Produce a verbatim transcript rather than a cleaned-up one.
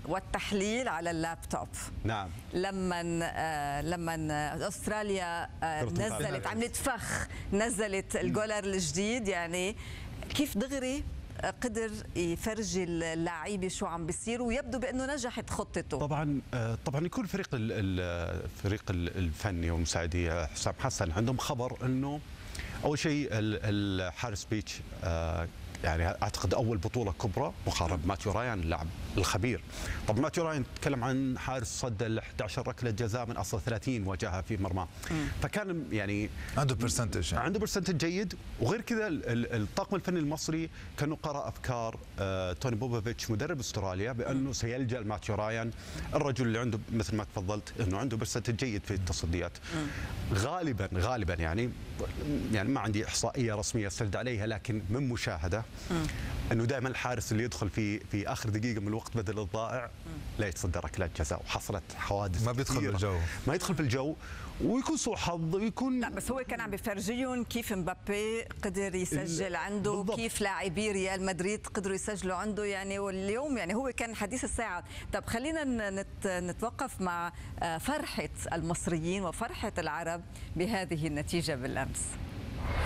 والتحليل على اللابتوب. نعم. لما آه لما استراليا آه نزلت عملت فخ نزلت الجولر الجديد، يعني كيف دغري قدر يفرجي اللعيبه شو عم بيصير، ويبدو بانه نجحت خطته. طبعا طبعا يكون فريق الفريق الفني والمساعديه حسام حسن عندهم خبر انه اول شيء الحارس بيتش يعني اعتقد اول بطوله كبرى مقارنه بماتيو رايان اللاعب الخبير. طب ماتيو رايان تكلم عن حارس صد ال إحدى عشرة ركله جزاء من اصل ثلاثين واجهها في مرماه، فكان يعني عنده برسنتج عنده برسنتج جيد. وغير كذا الطاقم الفني المصري كانوا قرأ افكار آه توني بوبوفيتش مدرب استراليا بانه سيلجا ماتيو رايان، الرجل اللي عنده مثل ما تفضلت انه عنده برسنتج جيد في التصديات. غالبا غالبا يعني يعني ما عندي احصائيه رسميه استند عليها، لكن من مشاهده انه دائما الحارس اللي يدخل في في اخر دقيقه من الوقت بدل الضائع لا يتصدى ركلات جزاء، وحصلت حوادث ما بيدخل في الجو، ما يدخل في الجو ويكون سوء حظ ويكون. لا بس هو كان عم بفرجيهم كيف مبابي قدر يسجل عنده، بالضبط. كيف لاعبي ريال مدريد قدروا يسجلوا عنده يعني، واليوم يعني هو كان حديث الساعه. طب خلينا نت نتوقف مع فرحه المصريين وفرحه العرب بهذه النتيجه بالامس.